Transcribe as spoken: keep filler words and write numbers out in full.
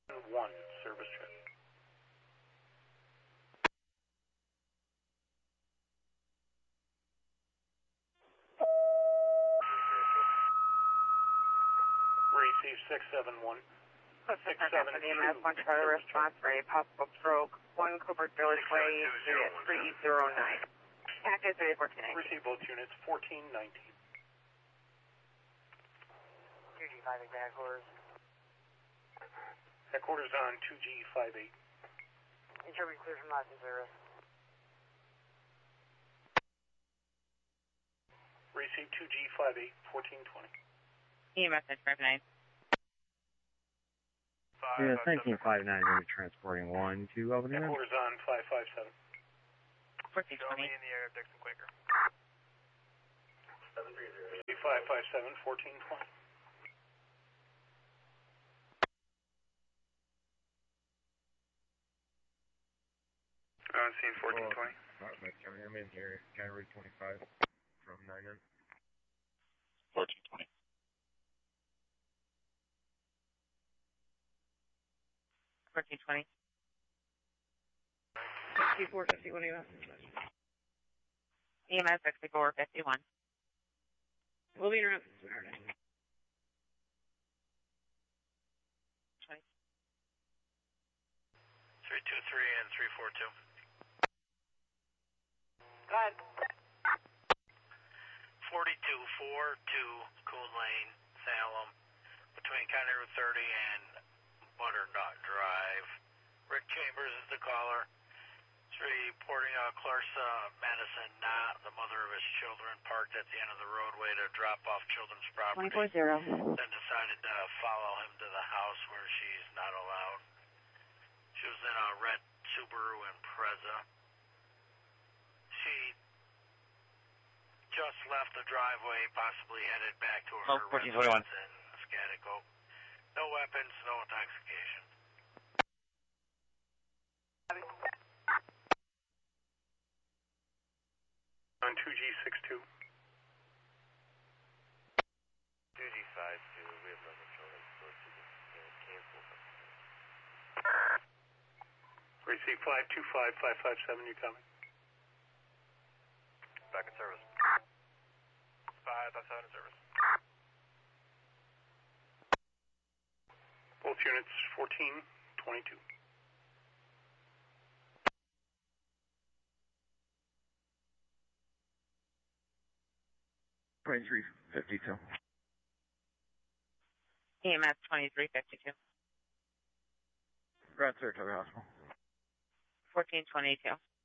One service trip. Receive six seven one. six seven two. E M S one Charlie response for a possible stroke. one Cooper Village Way, unit three zero nine. Package three fourteen. Receive both units fourteen nineteen. two G five eight headquarters. Headquarters on two G five eight. Interview clear from Los Angeles. Receive two G five eight fourteen twenty. E M S five nine. Yeah, nineteen five nine is transporting one to Albany. Headquarters on five five seven. fourteen Show twenty. me in the area of Dixon Quaker. Receive five five seven fourteen twenty. On scene fourteen twenty. I'm in here, January twenty-five from nine N. fourteen twenty. fourteen twenty. sixty-four fifty-one E M S. E M S sixty-four fifty-one. We'll be around. three two three and three four two. Go ahead. forty-two forty-two Coon Lane, Salem, between County Route thirty and Butternut Drive. Rick Chambers is the caller. He's reporting uh, Clarissa Madison, not the mother of his children, parked at the end of the roadway to drop off children's property. twenty-four zero. Then decided to follow him to the house where she's not allowed. She was in a red Subaru Impreza. She just left the driveway, possibly headed back to her Oh, fourteen twenty-one. residence in Scatico. No weapons, no intoxication. On two G six two. two G five two, we have nothing showing so she can cancel. Receive five two five five five seven, you coming? Back in service. five five seven in service. Both units fourteen twenty-two. twenty-three fifty-two. E M S twenty-three fifty-two. Red Saratoga Hospital. fourteen twenty-two.